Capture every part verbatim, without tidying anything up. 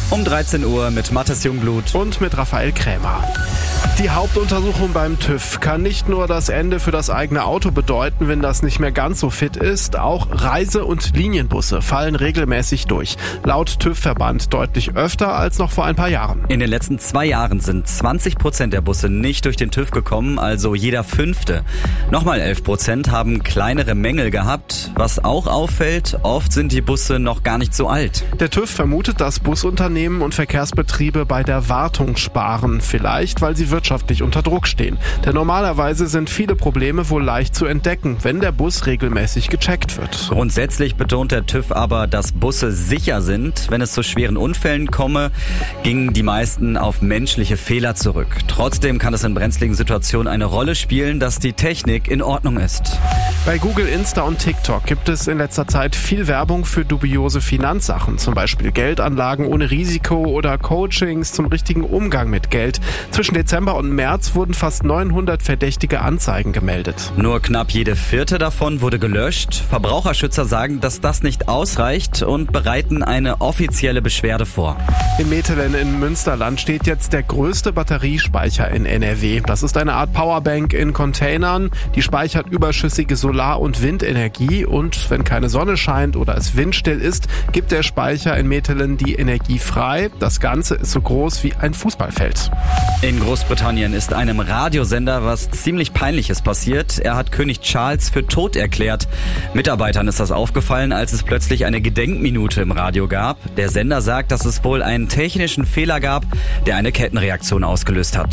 Um dreizehn Uhr mit Mathis Jungblut und mit Raphael Krämer. Die Hauptuntersuchung beim TÜV kann nicht nur das Ende für das eigene Auto bedeuten, wenn das nicht mehr ganz so fit ist. Auch Reise- und Linienbusse fallen regelmäßig durch. Laut TÜV-Verband deutlich öfter als noch vor ein paar Jahren. In den letzten zwei Jahren sind zwanzig Prozent der Busse nicht durch den TÜV gekommen, also jeder fünfte. Nochmal elf Prozent haben kleinere Mängel gehabt. Was auch auffällt, oft sind die Busse noch gar nicht so alt. Der TÜV vermutet, dass Busunternehmen und Verkehrsbetriebe bei der Wartung sparen. Vielleicht, weil sie wirtschaftlich unter Druck stehen. Denn normalerweise sind viele Probleme wohl leicht zu entdecken, wenn der Bus regelmäßig gecheckt wird. Grundsätzlich betont der TÜV aber, dass Busse sicher sind. Wenn es zu schweren Unfällen komme, gingen die meisten auf menschliche Fehler zurück. Trotzdem kann es in brenzligen Situationen eine Rolle spielen, dass die Technik in Ordnung ist. Bei Google, Insta und TikTok gibt es in letzter Zeit viel Werbung für dubiose Finanzsachen, zum Beispiel Geldanlagen ohne Risiko oder Coachings zum richtigen Umgang mit Geld. Zwischen Dezember und März wurden fast neunhundert verdächtige Anzeigen gemeldet. Nur knapp jede vierte davon wurde gelöscht. Verbraucherschützer sagen, dass das nicht ausreicht und bereiten eine offizielle Beschwerde vor. In Metelen in Münsterland steht jetzt der größte Batteriespeicher in N R W. Das ist eine Art Powerbank in Containern. Die speichert überschüssige Solar- und Windenergie und wenn keine Sonne scheint oder es windstill ist, gibt der Speicher in Metelen die Energie frei. Das Ganze ist so groß wie ein Fußballfeld. In Großbritannien ist einem Radiosender was ziemlich Peinliches passiert. Er hat König Charles für tot erklärt. Mitarbeitern ist das aufgefallen, als es plötzlich eine Gedenkminute im Radio gab. Der Sender sagt, dass es wohl einen technischen Fehler gab, der eine Kettenreaktion ausgelöst hat.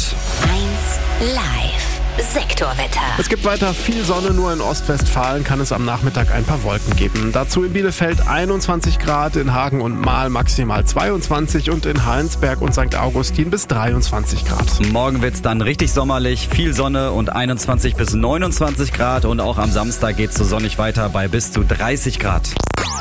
eins live. Sektorwetter. Es gibt weiter viel Sonne, nur in Ostwestfalen kann es am Nachmittag ein paar Wolken geben. Dazu in Bielefeld einundzwanzig Grad, in Hagen und Mahl maximal zweiundzwanzig und in Heinsberg und Sankt Augustin bis dreiundzwanzig Grad. Morgen wird's dann richtig sommerlich, viel Sonne und einundzwanzig bis neunundzwanzig Grad und auch am Samstag geht's so sonnig weiter bei bis zu dreißig Grad.